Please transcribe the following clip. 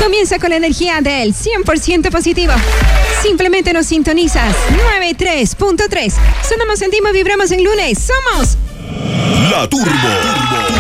Comienza con la energía del 100% positivo. Simplemente nos sintonizas 93.3. Sonamos, sentimos, vibramos en lunes. Somos La Turbo.